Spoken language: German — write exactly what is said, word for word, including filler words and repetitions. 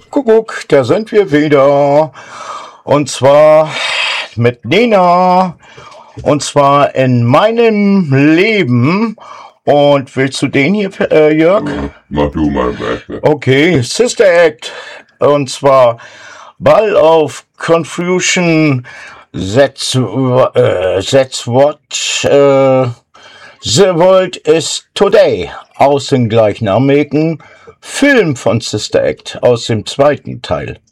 Kuckuck, da sind wir wieder. Und zwar mit Nena. Und zwar in meinem Leben. Und willst du den hier, äh, Jörg? Mach du mal weiter. Okay, Sister Act. Und zwar Ball of Confusion. That's, äh, that's what äh, the world is today. Aus dem gleichnamigen Film von Sister Act, aus dem zweiten Teil.